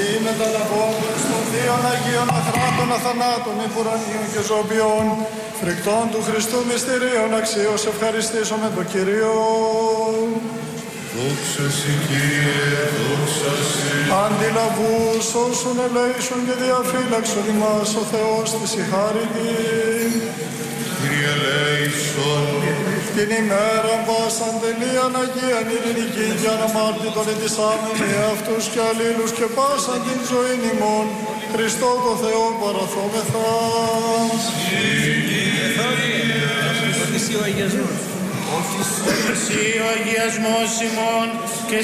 μεταλαβώντας των θείων Αγίων Αχράτων Αθανάτων Υπουρανίων και Ζωοποιών, φρικτών του Χριστού μυστηρίων αξίως ευχαριστήσω με το Κυρίο. Δόξα σοι, Κύριε, δόξα σοι. Αντιλαβούς όσων ελέησον και διαφύλαξον ημάς ο Θεός της η χάρητη. Κύριε ελέησον. Την ημέρα βάσαν τελείαν Αγίαν ειρηνική και αναμάρτητον ετισάμενοι αυτούς και αλλήλους και πάσαν την ζωήν ημών. Χριστό το Θεό παραθόμεθα. Ότι εσύ ο αγιασμός ημών και